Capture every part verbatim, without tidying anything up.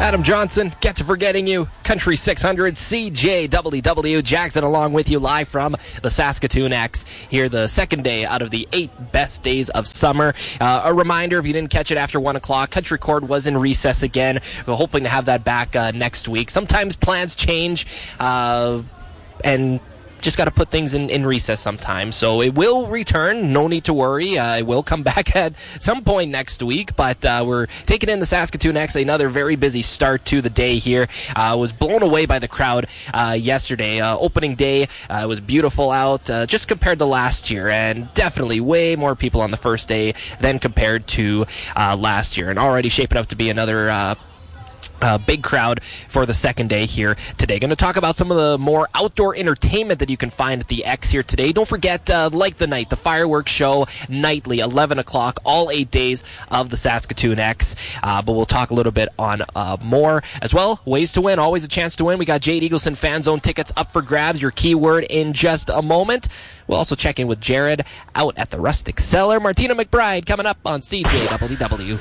Adam Johnson, Get to Forgetting You, Country six hundred, C J W W, Jackson along with you live from the Saskatoon X here the second day out of the eight best days of summer. Uh, a reminder, if you didn't catch it after one o'clock, Country Chord was in recess again. We're hoping to have that back uh, next week. Sometimes plans change, uh, and just got to put things in, in recess sometimes. So it will return. No need to worry. Uh, it will come back at some point next week. But uh, we're taking in the Saskatoon X, another very busy start to the day here. I uh, was blown away by the crowd uh, yesterday. Uh, opening day uh, was beautiful out, uh, just compared to last year. And definitely way more people on the first day than compared to uh, last year. And already shaping up to be another Uh, Uh, big crowd for the second day here today. Going to talk about some of the more outdoor entertainment that you can find at the X here today. Don't forget, uh, like the night, the fireworks show nightly, eleven o'clock, all eight days of the Saskatoon X. Uh, but we'll talk a little bit on uh, more as well. Ways to win, always a chance to win. We got Jade Eagleson Fan Zone tickets up for grabs. Your keyword in just a moment. We'll also check in with Jared out at the Rustic Cellar. Martina McBride coming up on C J W W.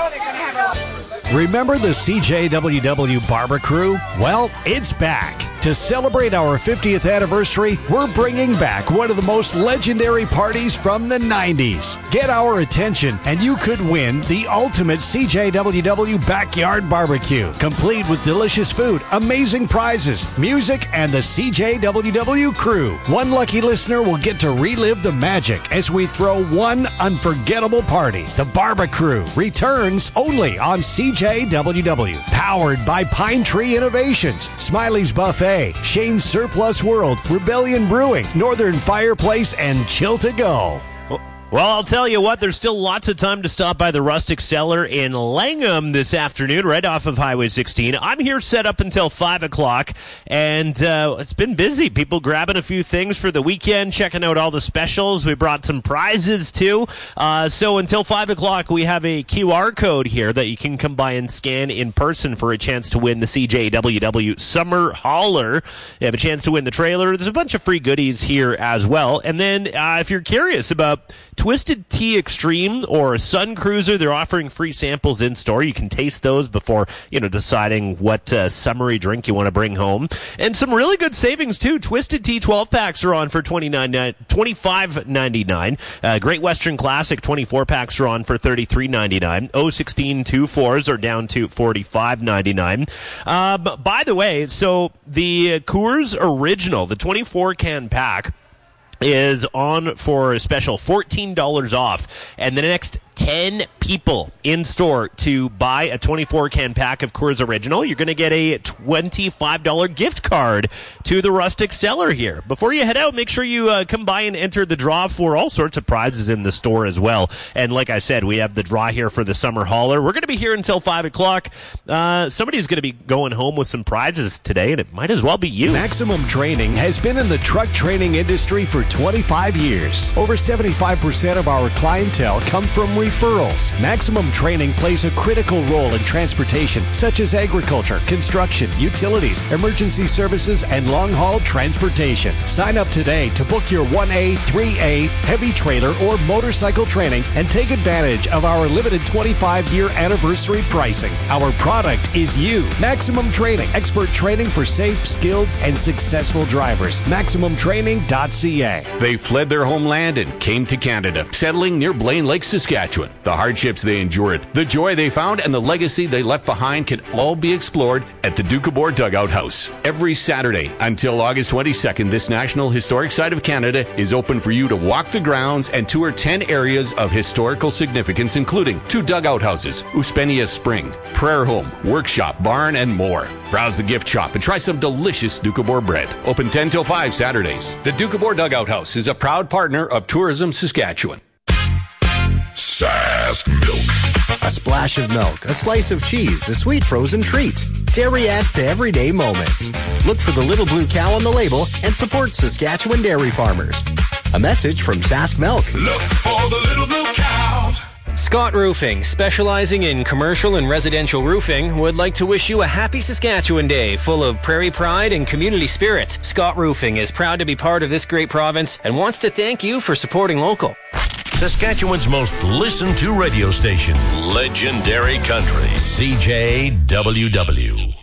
Remember the C J W W Barber Crew? Well, it's back. To celebrate our fiftieth anniversary, we're bringing back one of the most legendary parties from the nineties. Get our attention, and you could win the ultimate C J W W backyard barbecue, complete with delicious food, amazing prizes, music, and the C J W W crew. One lucky listener will get to relive the magic as we throw one unforgettable party. The Barber Crew returns only on C J W W. Powered by Pine Tree Innovations, Smiley's Buffet, Shane's Surplus World, Rebellion Brewing, Northern Fireplace, and Chill to Go. Well, I'll tell you what, there's still lots of time to stop by the Rustic Cellar in Langham this afternoon, right off of Highway sixteen. I'm here set up until five o'clock, and uh, it's been busy. People grabbing a few things for the weekend, checking out all the specials. We brought some prizes, too. Uh, so until five o'clock, we have a Q R code here that you can come by and scan in person for a chance to win the C J W W Summer Hauler. You have a chance to win the trailer. There's a bunch of free goodies here as well. And then uh, if you're curious about Twisted Tea Extreme or Sun Cruiser, they're offering free samples in store. You can taste those before, you know, deciding what uh, summery drink you want to bring home. And some really good savings too. Twisted Tea twelve packs are on for twenty-five ninety-nine. Uh, Great Western Classic twenty-four packs are on for thirty-three ninety-nine. O sixteen two fours are down to forty-five ninety-nine. Um, by the way, so the Coors Original, the twenty-four can pack, is on for a special fourteen dollars off, and the next ten people in store to buy a twenty-four can pack of Coors Original, you're going to get a twenty-five dollars gift card to the Rustic Cellar here. Before you head out, make sure you uh, come by and enter the draw for all sorts of prizes in the store as well. And like I said, we have the draw here for the Summer Hauler. We're going to be here until five o'clock. Uh, somebody's going to be going home with some prizes today, and it might as well be you. Maximum Training has been in the truck training industry for twenty-five years. Over seventy-five percent of our clientele come from referrals. Maximum Training plays a critical role in transportation, such as agriculture, construction, utilities, emergency services, and long-haul transportation. Sign up today to book your one A, three A, heavy trailer, or motorcycle training and take advantage of our limited twenty-five year anniversary pricing. Our product is you. Maximum Training, expert training for safe, skilled, and successful drivers. maximum training dot c a. They fled their homeland and came to Canada, settling near Blaine Lake, Saskatchewan. The hardships they endured, the joy they found, and the legacy they left behind can all be explored at the Doukhobor Dugout House. Every Saturday until August twenty-second, this National Historic Site of Canada is open for you to walk the grounds and tour ten areas of historical significance, including two dugout houses, Uspenia Spring, prayer home, workshop, barn, and more. Browse the gift shop and try some delicious Doukhobor bread. Open ten till five Saturdays. The Doukhobor Dugout House is a proud partner of Tourism Saskatchewan. Sask Milk. A splash of milk, a slice of cheese, a sweet frozen treat. Dairy adds to everyday moments. Look for the little blue cow on the label and support Saskatchewan dairy farmers. A message from Sask Milk. Look for the little blue cow. Scott Roofing, specializing in commercial and residential roofing, would like to wish you a happy Saskatchewan Day full of prairie pride and community spirit. Scott Roofing is proud to be part of this great province and wants to thank you for supporting local. Saskatchewan's most listened to radio station. Legendary Country. C J W W.